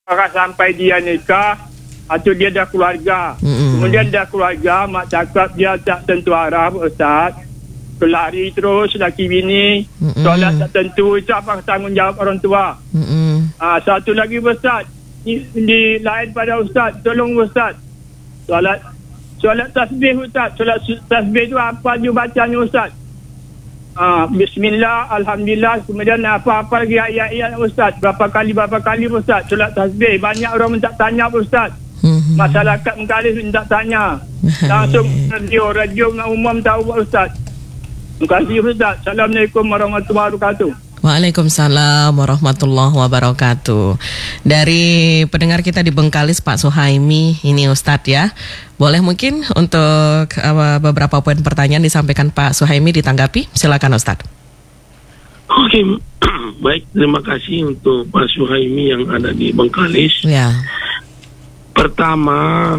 sampai dia nikah atau dia dah keluarga. Kemudian dah keluarga, mak cakap dia tak tentu arah, Ustaz. Kelari terus laki bini, solat tak tentu, itu apa tanggungjawab orang tua. Satu lagi Ustaz, di lain pada Ustaz, tolong Ustaz. Solat tasbih Ustaz, solat tasbih tu apa je bacanya Ustaz? Bismillah, Alhamdulillah, kemudian apa lagi ayat-ayat Ustaz? Berapa kali Ustaz solat tasbih? Banyak orang minta tanya Ustaz. Masyarakat Mengkalis minta tanya. Langsung radio umum tahu Ustaz. Terima kasih Ustaz. Assalamualaikum warahmatullahi wabarakatuh. Waalaikumsalam warahmatullahi wabarakatuh. Dari pendengar kita di Bengkalis, Pak Suhaimi, ini Ustadz ya. Boleh mungkin untuk beberapa poin pertanyaan disampaikan Pak Suhaimi ditanggapi? Silakan Ustadz. Oke, baik, terima kasih untuk Pak Suhaimi yang ada di Bengkalis. Ya. Pertama,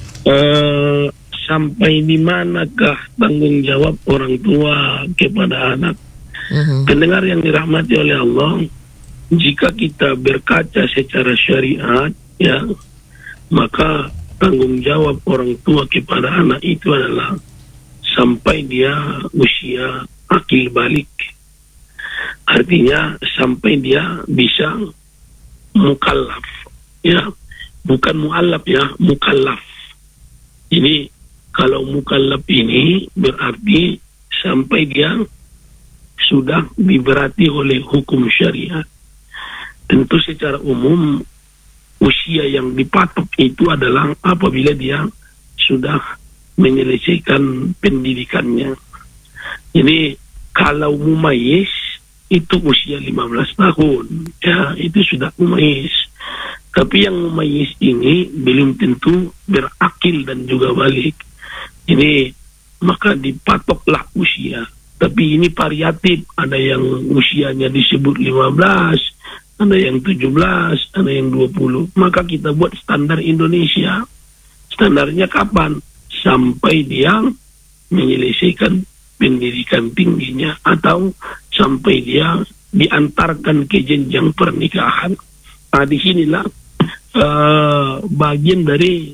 sampai di manakah tanggung jawab orang tua kepada anak? Pendengar yang dirahmati oleh Allah, jika kita berkaca secara syariat, ya, maka tanggung jawab orang tua kepada anak itu adalah sampai dia usia akil balik. Artinya sampai dia bisa mukallaf, ya, bukan mu'allaf ya, mukallaf. Ini kalau mukallaf ini berarti sampai dia sudah diberati oleh hukum syariat. Tentu secara umum usia yang dipatok itu adalah apabila dia sudah menyelesaikan pendidikannya. Jadi kalau mumayyiz itu usia 15 tahun, ya itu sudah mumayyiz. Tapi yang mumayyiz ini belum tentu berakil dan juga balik. Ini maka dipatoklah usia. Tapi ini variatif, ada yang usianya disebut 15, ada yang 17, ada yang 20. Maka kita buat standar Indonesia. Standarnya kapan? Sampai dia menyelesaikan pendidikan tingginya atau sampai dia diantarkan ke jenjang pernikahan. Nah, disinilah bagian dari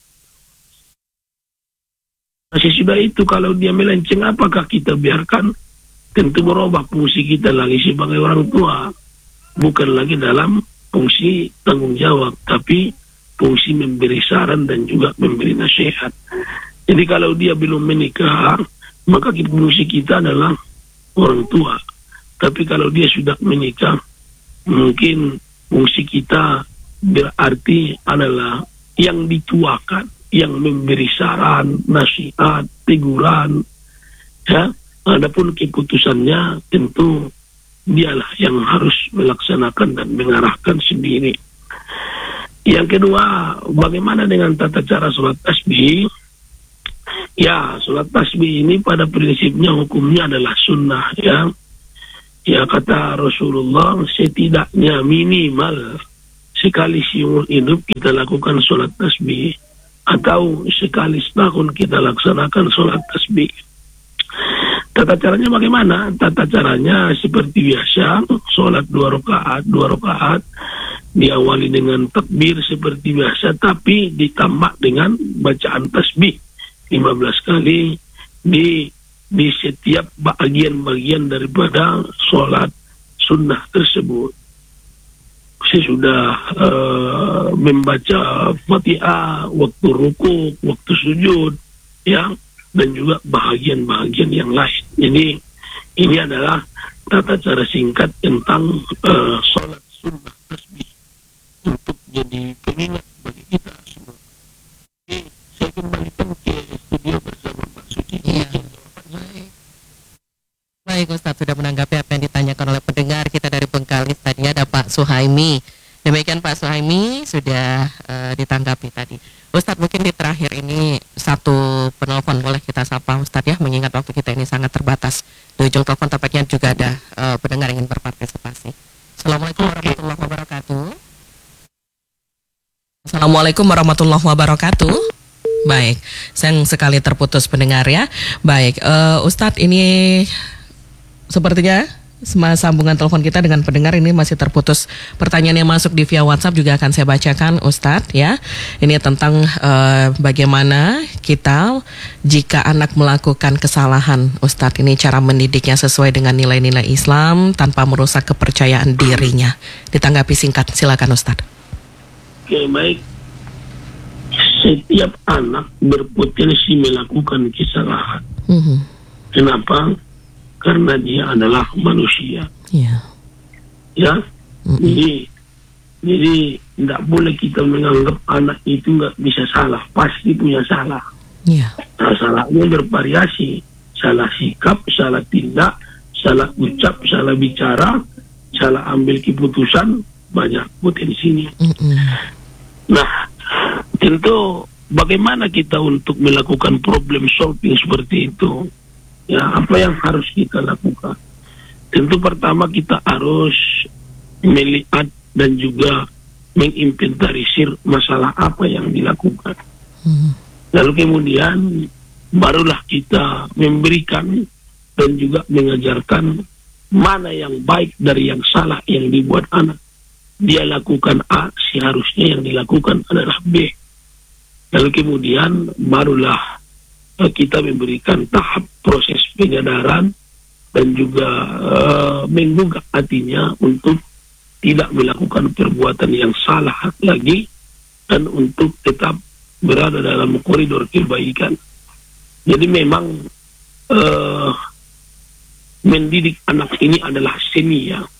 sesudah itu kalau dia melenceng, apakah kita biarkan? Tentu merubah fungsi kita lagi sebagai orang tua, bukan lagi dalam fungsi tanggung jawab, tapi fungsi memberi saran dan juga memberi nasihat. Jadi kalau dia belum menikah, maka fungsi kita adalah orang tua. Tapi kalau dia sudah menikah, mungkin fungsi kita berarti adalah yang dituakan, yang memberi saran, nasihat, teguran, ya. Adapun keputusannya tentu dialah yang harus melaksanakan dan mengarahkan sendiri. Yang kedua, bagaimana dengan tata cara sholat tasbih? Ya, sholat tasbih ini pada prinsipnya hukumnya adalah sunnah, ya. Ya, kata Rasulullah, setidaknya minimal sekali seumur hidup kita lakukan sholat tasbih, atau sekali setahun kita laksanakan sholat tasbih. Tata caranya bagaimana? Tata caranya seperti biasa, sholat 2 rakaat, diawali dengan takbir seperti biasa, tapi ditambah dengan bacaan tasbih 15 kali di setiap bagian-bagian daripada sholat sunnah tersebut. Sesudah membaca Fatihah, waktu ruku, waktu sujud, ya, dan juga bahagian-bahagian yang lain. Jadi ini adalah tata cara singkat tentang sholat sunnah tasbih untuk jadi pengingat bagi kita semua. Oke, saya kembalikan ke studio bersama Pak Suci. Iya. Baik Ustadz, sudah menanggapi apa yang ditanyakan oleh pendengar kita dari Bengkalis. Tadi ada Pak Suhaimi. Demikian Pak Suhaimi sudah ditanggapi tadi. Ustadz, mungkin di terakhir ini satu penelpon boleh kita sapa Ustadz ya, mengingat waktu kita ini sangat terbatas. Di ujung telepon tampaknya juga ada pendengar ingin berpartisipasi. Assalamualaikum warahmatullahi wabarakatuh. Assalamualaikum warahmatullahi wabarakatuh. Baik, sayang sekali terputus pendengar ya. Baik, Ustadz, ini sepertinya sambungan telepon kita dengan pendengar ini masih terputus. Pertanyaan yang masuk di via WhatsApp juga akan saya bacakan, Ustadz, ya. Ini tentang bagaimana kita jika anak melakukan kesalahan, Ustadz. Ini cara mendidiknya sesuai dengan nilai-nilai Islam tanpa merusak kepercayaan dirinya. Ditanggapi singkat, silakan Ustadz. Oke, baik. Setiap anak berpotensi melakukan kesalahan. Kenapa? Karena dia adalah manusia. Ya. Jadi tidak boleh kita menganggap anak itu nggak bisa salah. Pasti punya salah. Nah, salahnya bervariasi. Salah sikap, salah tindak, salah ucap, salah bicara, salah ambil keputusan, banyak potensinya. Nah, tentu bagaimana kita untuk melakukan problem solving seperti itu? Ya, apa yang harus kita lakukan? Tentu pertama kita harus melihat dan juga menginventarisir masalah apa yang dilakukan. Lalu kemudian barulah kita memberikan dan juga mengajarkan mana yang baik dari yang salah yang dibuat anak. Dia lakukan A, seharusnya yang dilakukan adalah B. Lalu kemudian barulah kita memberikan tahap proses penyadaran dan juga menggugah hatinya untuk tidak melakukan perbuatan yang salah lagi dan untuk tetap berada dalam koridor kebaikan. Jadi memang mendidik anak ini adalah seni, ya.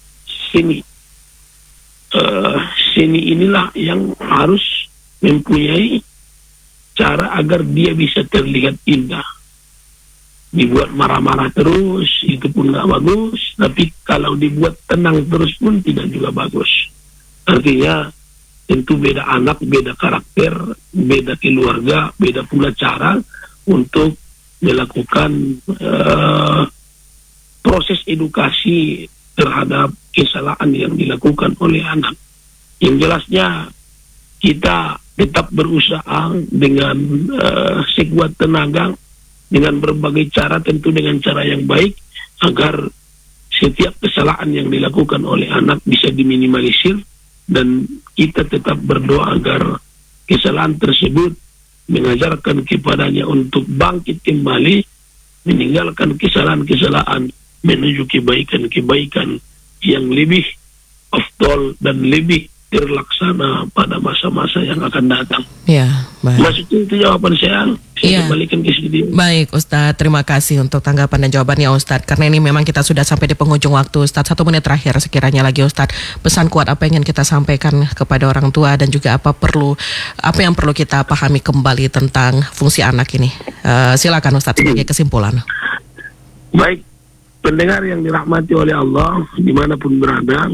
Seni inilah yang harus mempunyai cara agar dia bisa terlihat indah. Dibuat marah-marah terus, itu pun nggak bagus. Tapi kalau dibuat tenang terus pun tidak juga bagus. Artinya tentu beda anak, beda karakter, beda keluarga, beda pula cara untuk melakukan proses edukasi terhadap kesalahan yang dilakukan oleh anak. Yang jelasnya kita tetap berusaha dengan sekuat tenaga, dengan berbagai cara, tentu dengan cara yang baik, agar setiap kesalahan yang dilakukan oleh anak bisa diminimalisir, dan kita tetap berdoa agar kesalahan tersebut mengajarkan kepadanya untuk bangkit kembali, meninggalkan kesalahan-kesalahan, menuju kebaikan-kebaikan yang lebih afdal dan lebih terlaksana pada masa-masa yang akan datang. Ya, baik. Maksudnya itu jawaban saya. Saya kembalikan ke studio. Baik, Ustadz. Terima kasih untuk tanggapan dan jawabannya, Ustadz. Karena ini memang kita sudah sampai di penghujung waktu, Ustadz. 1 menit terakhir sekiranya lagi, Ustadz. Pesan kuat apa yang ingin kita sampaikan kepada orang tua dan juga apa yang perlu kita pahami kembali tentang fungsi anak ini. Silakan, Ustadz, sebagai kesimpulan. Baik, pendengar yang dirahmati oleh Allah dimanapun berada,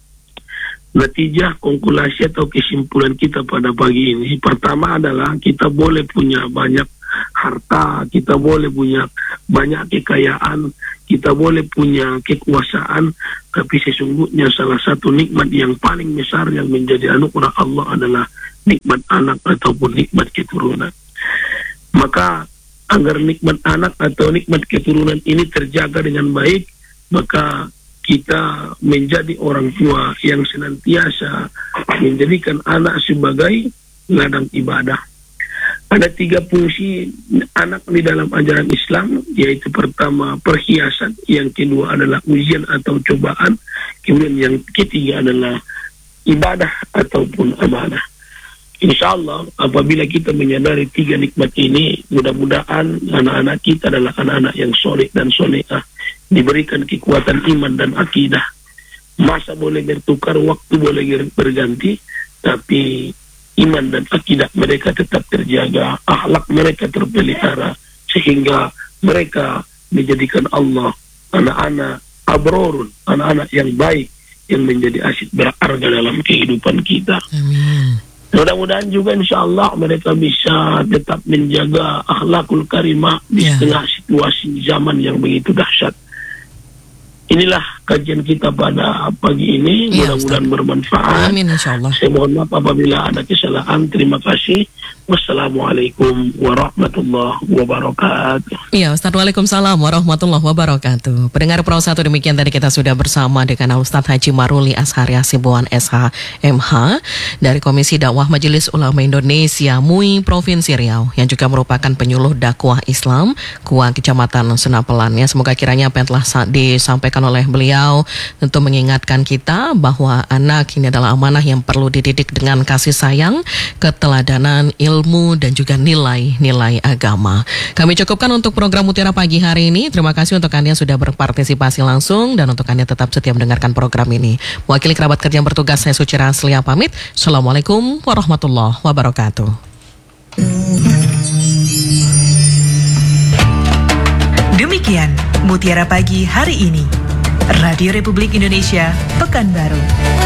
natijah konkulasi atau kesimpulan kita pada pagi ini, pertama adalah kita boleh punya banyak harta, kita boleh punya banyak kekayaan, kita boleh punya kekuasaan, tapi sesungguhnya salah satu nikmat yang paling besar yang menjadi anugerah Allah adalah nikmat anak ataupun nikmat keturunan. Maka agar nikmat anak atau nikmat keturunan ini terjaga dengan baik, maka kita menjadi orang tua yang senantiasa menjadikan anak sebagai ladang ibadah. Ada 3 fungsi anak di dalam ajaran Islam, yaitu pertama perhiasan, yang kedua adalah ujian atau cobaan, kemudian yang ketiga adalah ibadah ataupun amanah. Insya Allah apabila kita menyadari 3 nikmat ini, mudah-mudahan anak-anak kita adalah anak-anak yang soleh dan solehah, diberikan kekuatan iman dan akidah. Masa boleh bertukar, waktu boleh berganti, tapi iman dan akidah mereka tetap terjaga, akhlak mereka terpelihara, sehingga mereka menjadikan Allah anak-anak abrorun, anak-anak yang baik, yang menjadi aset berharga dalam kehidupan kita. Amin. Mudah-mudahan juga insya Allah mereka bisa tetap menjaga akhlakul karimah di tengah situasi zaman yang begitu dahsyat. Inilah kajian kita pada pagi ini. Mudah-mudahan bermanfaat. Amin, insya Allah. Saya mohon maaf apabila ada kesalahan. Terima kasih. Wassalamualaikum warahmatullahi wabarakatuh. Iya, Ustadz, waalaikumsalam warahmatullahi wabarakatuh. Pendengar Pro 1, demikian tadi kita sudah bersama dengan Ustadz Haji Maruli Ashari Hasibuan SH.MH dari Komisi Dakwah Majelis Ulama Indonesia MUI Provinsi Riau, yang juga merupakan penyuluh dakwah Islam KUA Kecamatan Senapelan. Ya, semoga kiranya apa yang telah disampaikan oleh beliau tentu mengingatkan kita bahwa anak ini adalah amanah yang perlu dididik dengan kasih sayang, keteladanan, ilmu, dan juga nilai-nilai agama. Kami cukupkan untuk program Mutiara Pagi hari ini. Terima kasih untuk Anda yang sudah berpartisipasi langsung, dan untuk Anda tetap setia mendengarkan program ini. Mewakili kerabat kerja yang bertugas, saya Suci Raslia pamit. Assalamualaikum warahmatullahi wabarakatuh. Demikian Mutiara Pagi hari ini. Radio Republik Indonesia, Pekanbaru.